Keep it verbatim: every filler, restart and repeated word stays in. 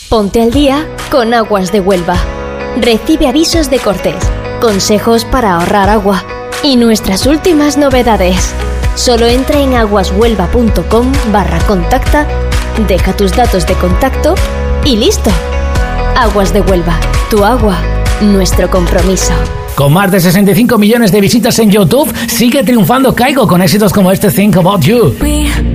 Ponte al día con Aguas de Huelva. Recibe avisos de cortes, consejos para ahorrar agua y nuestras últimas novedades. Solo entra en aguashuelva.com barra contacta, deja tus datos de contacto y listo. Aguas de Huelva, tu agua, nuestro compromiso. Con más de sesenta y cinco millones de visitas en YouTube, sigue triunfando Kygo con éxitos como este Think About You.